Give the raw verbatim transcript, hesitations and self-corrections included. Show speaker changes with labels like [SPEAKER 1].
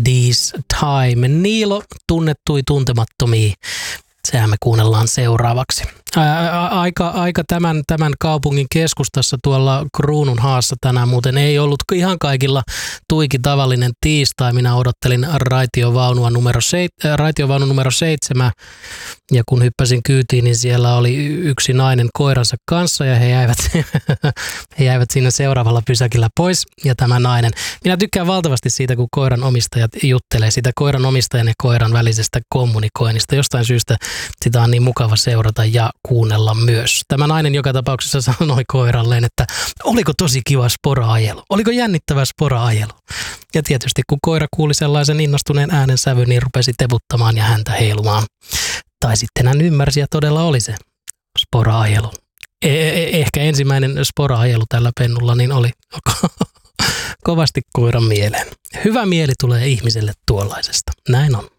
[SPEAKER 1] This Time. Niilo tunnettui tuntemattomia. Sehän me kuunnellaan seuraavaksi. Ää, aika, aika tämän, tämän kaupungin keskustassa tuolla Kruununhaassa tänään muuten ei ollut ihan kaikilla tuiki tavallinen tiistai. Minä odottelin raitiovaunua numero, seit, äh, raitiovaunu numero seitsemän ja kun hyppäsin kyytiin, niin siellä oli yksi nainen koiransa kanssa ja he jäivät, he jäivät siinä seuraavalla pysäkillä pois. Ja tämä nainen, minä tykkään valtavasti siitä, kun koiran omistajat juttelee siitä koiran omistajan ja koiran välisestä kommunikoinnista. Jostain syystä sitä on niin mukava seurata ja kuunnella myös. Tämä nainen joka tapauksessa sanoi koiralleen, että oliko tosi kiva spora-ajelu, oliko jännittävä spora-ajelu. Ja tietysti kun koira kuuli sellaisen innostuneen äänen sävyn, niin rupesi tevuttamaan ja häntä heilumaan. Tai sitten hän ymmärsi ja todella oli se spora-ajelu. Eh- ehkä ensimmäinen spora-ajelu tällä pennulla niin oli kovasti koiran mieleen. Hyvä mieli tulee ihmiselle tuollaisesta. Näin on.